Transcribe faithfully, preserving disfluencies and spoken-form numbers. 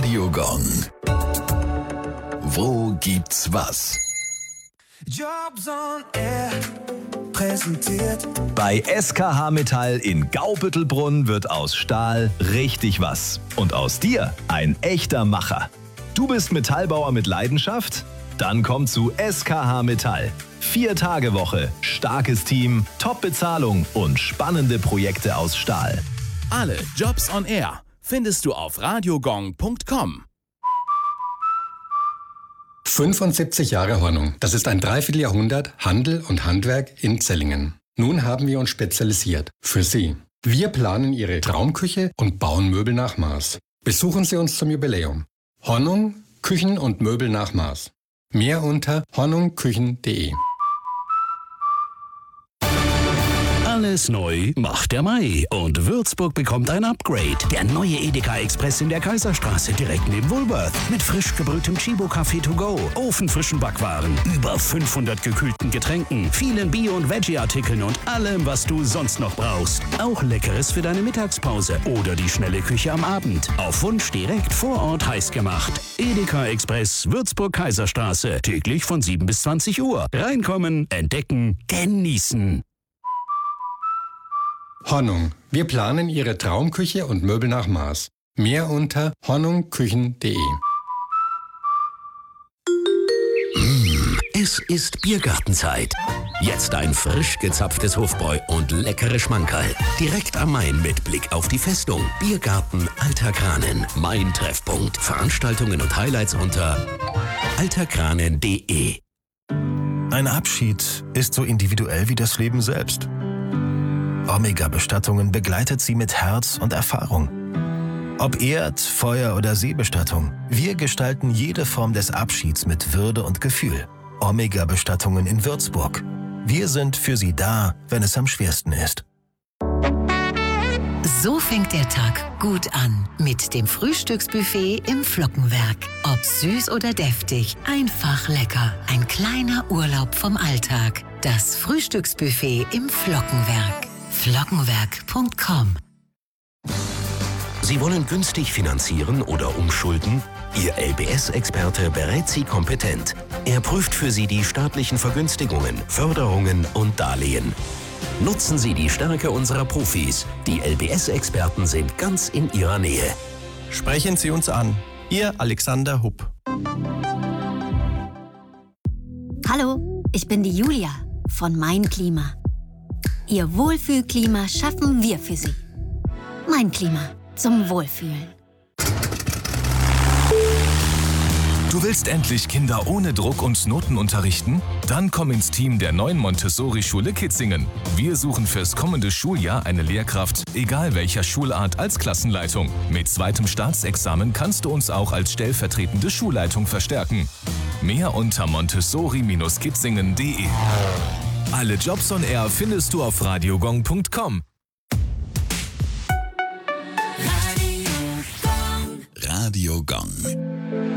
Radio Gong. Wo gibt's was? Jobs on Air präsentiert. Bei S K H Metall in Gaubüttelbrunn wird aus Stahl richtig was. Und aus dir ein echter Macher. Du bist Metallbauer mit Leidenschaft? Dann komm zu S K H Metall. Vier Tage Woche, starkes Team, Top-Bezahlung und spannende Projekte aus Stahl. Alle Jobs on Air findest du auf radiogong punkt com. fünfundsiebzig Jahre Hornung. Das ist ein Dreivierteljahrhundert Handel und Handwerk in Zellingen. Nun haben wir uns spezialisiert. Für Sie. Wir planen Ihre Traumküche und bauen Möbel nach Maß. Besuchen Sie uns zum Jubiläum. Hornung, Küchen und Möbel nach Maß. Mehr unter hornungküchen punkt de. Alles neu macht der Mai und Würzburg bekommt ein Upgrade. Der neue Edeka Express in der Kaiserstraße direkt neben Woolworth. Mit frisch gebrühtem Chibo-Kaffee to go, ofenfrischen Backwaren, über fünfhundert gekühlten Getränken, vielen Bio- und Veggie-Artikeln und allem, was du sonst noch brauchst. Auch Leckeres für deine Mittagspause oder die schnelle Küche am Abend. Auf Wunsch direkt vor Ort heiß gemacht. Edeka Express, Würzburg Kaiserstraße. Täglich von sieben bis zwanzig Uhr. Reinkommen, entdecken, genießen. Hornung. Wir planen Ihre Traumküche und Möbel nach Maß. Mehr unter hornungküchen punkt de. Mmh, es ist Biergartenzeit. Jetzt ein frisch gezapftes Hofbräu und leckere Schmankerl. Direkt am Main mit Blick auf die Festung. Biergarten Alter Kranen. Mein Treffpunkt. Veranstaltungen und Highlights unter alterkranen punkt de. Ein Abschied ist so individuell wie das Leben selbst. Omega-Bestattungen begleitet Sie mit Herz und Erfahrung. Ob Erd-, Feuer- oder Seebestattung, wir gestalten jede Form des Abschieds mit Würde und Gefühl. Omega-Bestattungen in Würzburg. Wir sind für Sie da, wenn es am schwersten ist. So fängt der Tag gut an mit dem Frühstücksbuffet im Flockenwerk. Ob süß oder deftig, einfach lecker. Ein kleiner Urlaub vom Alltag. Das Frühstücksbuffet im Flockenwerk. flockenwerk punkt com. Sie wollen günstig finanzieren oder umschulden? Ihr L B S-Experte berät Sie kompetent. Er prüft für Sie die staatlichen Vergünstigungen, Förderungen und Darlehen. Nutzen Sie die Stärke unserer Profis. Die L B S-Experten sind ganz in Ihrer Nähe. Sprechen Sie uns an. Ihr Alexander Hupp. Hallo, ich bin die Julia von Mein Klima. Ihr Wohlfühlklima schaffen wir für Sie. Mein Klima zum Wohlfühlen. Du willst endlich Kinder ohne Druck und Noten unterrichten? Dann komm ins Team der neuen Montessori-Schule Kitzingen. Wir suchen fürs kommende Schuljahr eine Lehrkraft, egal welcher Schulart, als Klassenleitung. Mit zweitem Staatsexamen kannst du uns auch als stellvertretende Schulleitung verstärken. Mehr unter montessori Bindestrich kitzingen punkt de. Alle Jobs on Air findest du auf radiogong punkt com. Radio Gong.